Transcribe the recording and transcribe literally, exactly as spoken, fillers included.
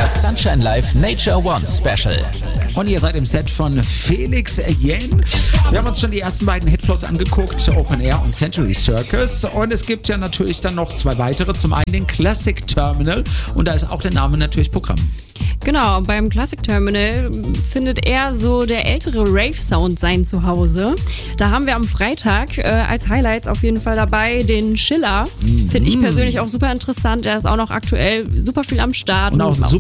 Das Sunshine Live Nature One Special. Und ihr seid im Set von Felix Yen. Wir haben uns schon die ersten beiden Hitflows angeguckt, Open Air und Century Circus. Und es gibt ja natürlich dann noch zwei weitere. Zum einen den Classic Terminal. Und da ist auch der Name natürlich Programm. Genau, beim Classic Terminal findet eher so der ältere Rave-Sound sein Zuhause. Da haben wir am Freitag äh, als Highlights auf jeden Fall dabei den Schiller. Mhm. Finde ich persönlich auch super interessant. Der ist auch noch aktuell super viel am Start. Und auch super